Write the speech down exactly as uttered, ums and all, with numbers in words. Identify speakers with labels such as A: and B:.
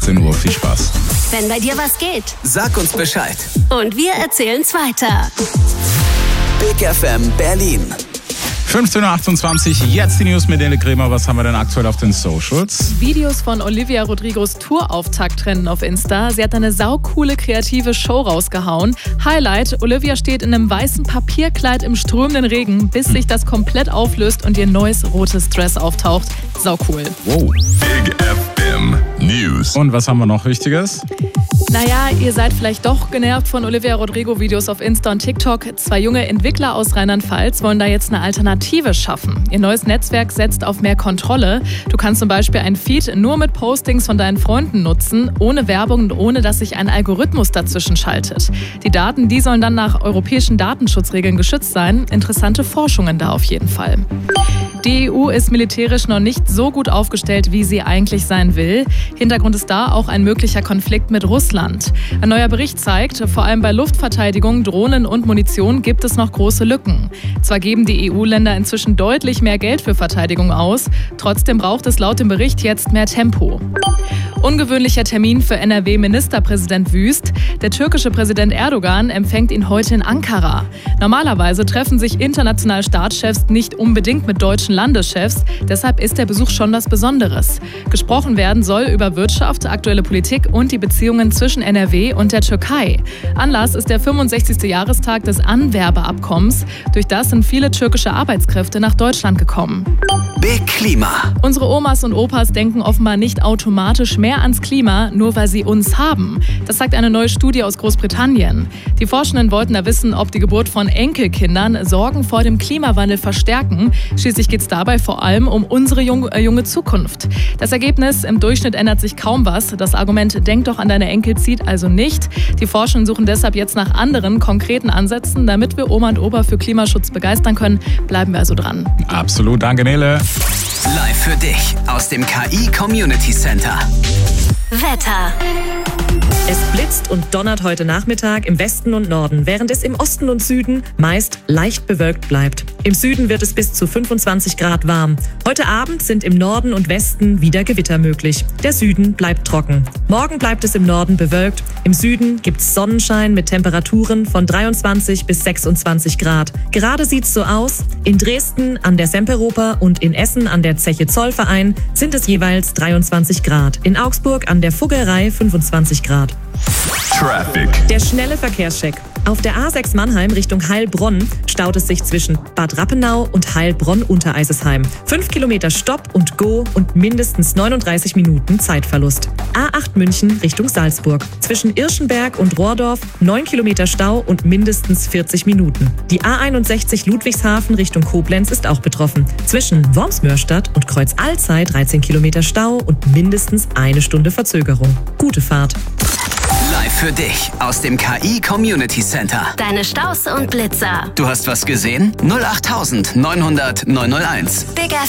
A: achtzehn Uhr. Viel Spaß.
B: Wenn bei dir was geht,
C: sag uns Bescheid.
B: Und wir erzählen's weiter.
C: Big F M Berlin.
A: fünfzehn Uhr achtundzwanzig, jetzt die News mit Nele Kremer. Was haben wir denn aktuell auf den Socials?
D: Videos von Olivia Rodrigos Tourauftakt trennen auf Insta. Sie hat eine saucoole kreative Show rausgehauen. Highlight, Olivia steht in einem weißen Papierkleid im strömenden Regen, bis sich das komplett auflöst und ihr neues rotes Dress auftaucht. Saucool.
A: Wow.
E: Big F M News.
A: Und was haben wir noch Wichtiges?
D: Naja, ihr seid vielleicht doch genervt von Olivia Rodrigo-Videos auf Insta und TikTok. Zwei junge Entwickler aus Rheinland-Pfalz wollen da jetzt eine Alternative schaffen. Ihr neues Netzwerk setzt auf mehr Kontrolle. Du kannst zum Beispiel ein Feed nur mit Postings von deinen Freunden nutzen, ohne Werbung und ohne, dass sich ein Algorithmus dazwischen schaltet. Die Daten, die sollen dann nach europäischen Datenschutzregeln geschützt sein. Interessante Forschungen da auf jeden Fall. Die E U ist militärisch noch nicht so gut aufgestellt, wie sie eigentlich sein will. Hintergrund ist da auch ein möglicher Konflikt mit Russland. Ein neuer Bericht zeigt, vor allem bei Luftverteidigung, Drohnen und Munition gibt es noch große Lücken. Zwar geben die E U-Länder inzwischen deutlich mehr Geld für Verteidigung aus, trotzdem braucht es laut dem Bericht jetzt mehr Tempo. Ungewöhnlicher Termin für N R W-Ministerpräsident Wüst. Der türkische Präsident Erdogan empfängt ihn heute in Ankara. Normalerweise treffen sich internationale Staatschefs nicht unbedingt mit deutschen Landeschefs. Deshalb ist der Besuch schon was Besonderes. Gesprochen werden soll über Wirtschaft, aktuelle Politik und die Beziehungen zwischen N R W und der Türkei. Anlass ist der fünfundsechzigste Jahrestag des Anwerbeabkommens. Durch das sind viele türkische Arbeitskräfte nach Deutschland gekommen.
C: Big Klima.
D: Unsere Omas und Opas denken offenbar nicht automatisch mehr ans Klima, nur weil sie uns haben. Das sagt eine neue Studie aus Großbritannien. Die Forschenden wollten da wissen, ob die Geburt von Enkelkindern Sorgen vor dem Klimawandel verstärken. Schließlich geht es dabei vor allem um unsere junge, äh, junge Zukunft. Das Ergebnis, im Durchschnitt ändert sich kaum was. Das Argument, denk doch an deine Enkel, zieht also nicht. Die Forschenden suchen deshalb jetzt nach anderen konkreten Ansätzen, damit wir Oma und Opa für Klimaschutz begeistern können. Bleiben wir also dran.
A: Absolut, danke Nele.
C: Live für dich aus dem K I Community Center.
B: Wetter.
F: Es blitzt und donnert heute Nachmittag im Westen und Norden, während es im Osten und Süden meist leicht bewölkt bleibt. Im Süden wird es bis zu fünfundzwanzig Grad warm. Heute Abend sind im Norden und Westen wieder Gewitter möglich. Der Süden bleibt trocken. Morgen bleibt es im Norden bewölkt. Im Süden gibt es Sonnenschein mit Temperaturen von dreiundzwanzig bis sechsundzwanzig Grad. Gerade sieht's so aus. In Dresden an der Semperoper und in Essen an der Zeche Zollverein sind es jeweils dreiundzwanzig Grad. In Augsburg an der Fuggerei fünfundzwanzig Grad.
E: Traffic.
F: Der schnelle Verkehrscheck. Auf der A sechs Mannheim Richtung Heilbronn staut es sich zwischen Bad Rappenau und Heilbronn-Untereisesheim. Fünf Kilometer Stopp und Go und mindestens neununddreißig Minuten Zeitverlust. A acht München Richtung Salzburg. Zwischen Irschenberg und Rohrdorf neun Kilometer Stau und mindestens vierzig Minuten. Die A einundsechzig Ludwigshafen Richtung Koblenz ist auch betroffen. Zwischen Wormsmörstadt und Kreuz Alzey dreizehn Kilometer Stau und mindestens eine Stunde Verzögerung. Gute Fahrt.
C: Live für dich aus dem K I Community Center.
B: Deine Staus und Blitzer.
C: Du hast was gesehen? null acht neunhundert neunhunderteins.
B: Big